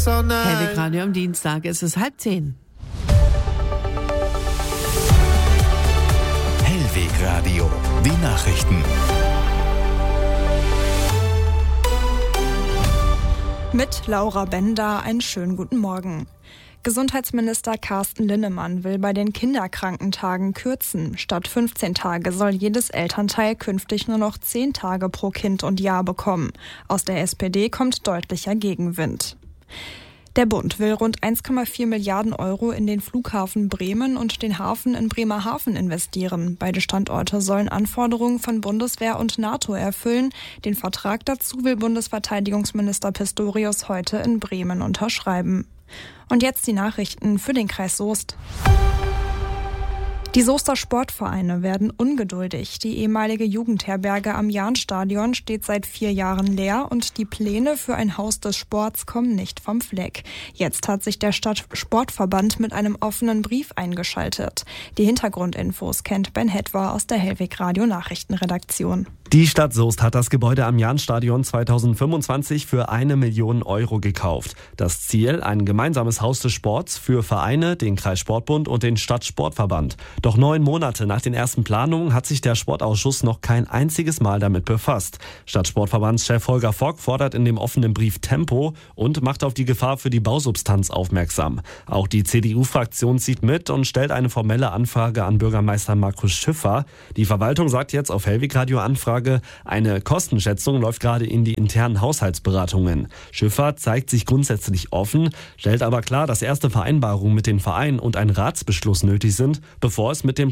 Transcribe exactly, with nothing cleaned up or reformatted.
this all night. Hellweg Radio am Dienstag, es ist halb zehn. Hellweg Radio, die Nachrichten. Mit Laura Bender einen schönen guten Morgen. Gesundheitsminister Carsten Linnemann will bei den Kinderkrankentagen kürzen. Statt fünfzehn Tage soll jedes Elternteil künftig nur noch zehn Tage pro Kind und Jahr bekommen. Aus der S P D kommt deutlicher Gegenwind. Der Bund will rund eins Komma vier Milliarden Euro in den Flughafen Bremen und den Hafen in Bremerhaven investieren. Beide Standorte sollen Anforderungen von Bundeswehr und NATO erfüllen. Den Vertrag dazu will Bundesverteidigungsminister Pistorius heute in Bremen unterschreiben. Und jetzt die Nachrichten für den Kreis Soest. Die Soester Sportvereine werden ungeduldig. Die ehemalige Jugendherberge am Jahnstadion steht seit vier Jahren leer und die Pläne für ein Haus des Sports kommen nicht vom Fleck. Jetzt hat sich der Stadtsportverband mit einem offenen Brief eingeschaltet. Die Hintergrundinfos kennt Ben Hetwer aus der Hellweg Radio Nachrichtenredaktion. Die Stadt Soest hat das Gebäude am Jahnstadion zweitausendfünfundzwanzig für eine Million Euro gekauft. Das Ziel, ein gemeinsames Haus des Sports für Vereine, den Kreissportbund und den Stadtsportverband. Doch neun Monate nach den ersten Planungen hat sich der Sportausschuss noch kein einziges Mal damit befasst. Stadtsportverbandschef Holger Fock fordert in dem offenen Brief Tempo und macht auf die Gefahr für die Bausubstanz aufmerksam. Auch die C D U-Fraktion zieht mit und stellt eine formelle Anfrage an Bürgermeister Markus Schiffer. Die Verwaltung sagt jetzt auf Hellweg Radio Anfrage, eine Kostenschätzung läuft gerade in die internen Haushaltsberatungen. Schiffer zeigt sich grundsätzlich offen, stellt aber klar, dass erste Vereinbarungen mit den Vereinen und ein Ratsbeschluss nötig sind, bevor es mit dem